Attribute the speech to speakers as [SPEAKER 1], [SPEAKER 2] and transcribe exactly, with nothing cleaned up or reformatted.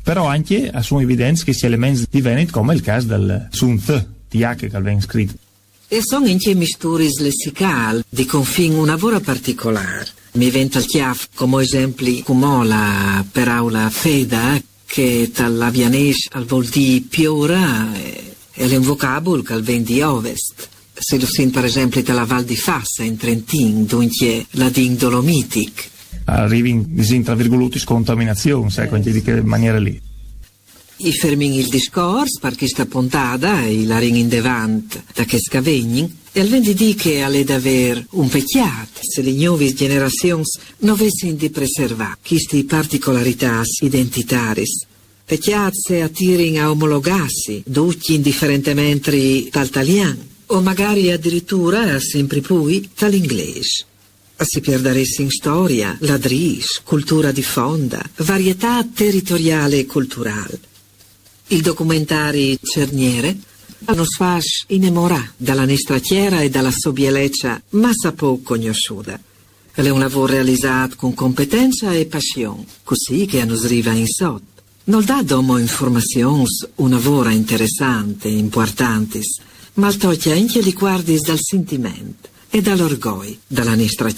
[SPEAKER 1] Però anche sono evidenti che si elementi diversi, come il caso del sun th, di H che aveva scritto.
[SPEAKER 2] E sono anche misturi lessicali di confin una vora particolare. Mi venta il chiaf come esempi come la paraula feda, che dall'avianese al vuol di piora, e, e è un vocabolo che viene di ovest. Se lo sente per esempio dalla Val di Fassa in Trentin, dunque la din dolomitic.
[SPEAKER 1] Arrivi in tra virgolette scontaminazione, sai, quindi di che maniera lì.
[SPEAKER 2] I fermin il discorso per chi sta puntata e la ring in devant da che scavegnin e al vendi di che alle d'aver un pecchiat se le nuove generazioni non avessero di preservare queste particolarità identitaris. Pecchiat se attirin a omologarsi, tutti indifferentemente dall'italiano o magari addirittura sempre più dall'inglese. Si perderesse in storia, ladris, cultura diffonda, varietà territoriale e culturale. Il documentario Cerniere nos fa innamorare dalla nostra chiera e dalla sua bellezza massa poco conosciuta. È un lavoro realizzato con competenza e passione, così che nos arriva in sotto. Non dà domo informazioni una vora interessante e importante, ma tocca anche li guardi dal sentimento e dall'orgoglio dalla nostra chiera.